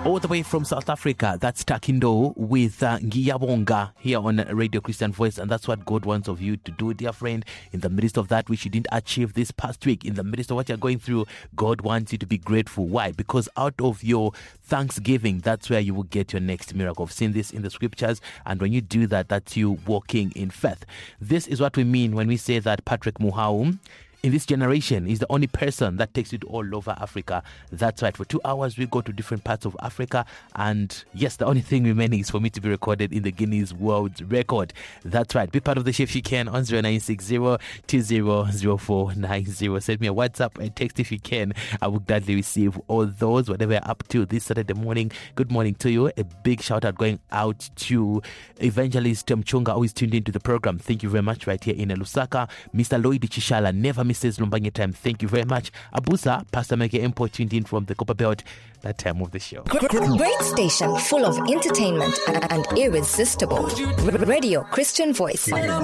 All the way from South Africa, that's Takindo with Ngiyabonga here on Radio Christian Voice. And that's what God wants of you to do, dear friend. In the midst of that which you didn't achieve this past week, in the midst of what you're going through, God wants you to be grateful. Why? Because out of your thanksgiving, that's where you will get your next miracle. I've seen this in the scriptures. And when you do that, that's you walking in faith. This is what we mean when we say that Patrick Muhau in this generation is the only person that takes you to all over Africa. That's right. For 2 hours, we go to different parts of Africa. And yes, the only thing remaining is for me to be recorded in the Guinness World Record. That's right. Be part of the show if you can on 0960-200490. Send me a WhatsApp and text if you can. I will gladly receive all those, whatever you're up to this Saturday morning. Good morning to you. A big shout out going out to Evangelist Mchunga, who is tuned into the program. Thank you very much right here in Lusaka. Mr. Lloyd Chishala, never misses Lumbanye time. Thank you very much. Abusa, Pastor Meke Empo tuned in from the Copper Belt, that time of the show. Great station full of entertainment and irresistible. Radio Christian Voice.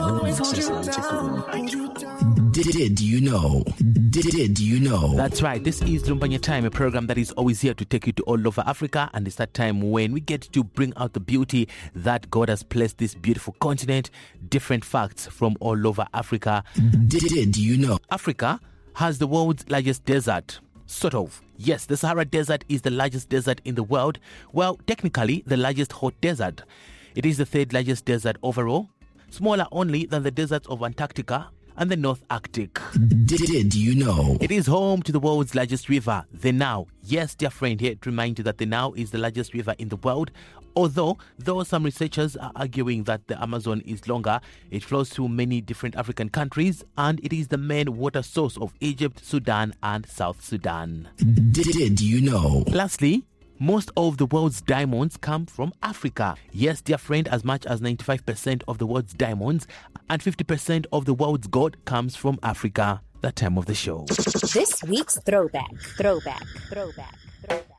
Did you know? Did you know? That's right. This is Lumbanye Time, a program that is always here to take you to all over Africa. And it's that time when we get to bring out the beauty that God has placed this beautiful continent, different facts from all over Africa. Did you know? Africa has the world's largest desert. Sort of. Yes, the Sahara Desert is the largest desert in the world. Well, technically, the largest hot desert. It is the third largest desert overall, smaller only than the deserts of Antarctica and the North Arctic. Did you know? It is home to the world's largest river, the Nile. Yes, dear friend, here to remind you that the Nile is the largest river in the world. Although some researchers are arguing that the Amazon is longer, it flows through many different African countries, and it is the main water source of Egypt, Sudan, and South Sudan. Did you know? Lastly, most of the world's diamonds come from Africa. Yes, dear friend, as much as 95% of the world's diamonds and 50% of the world's gold comes from Africa. That time of the show. This week's throwback.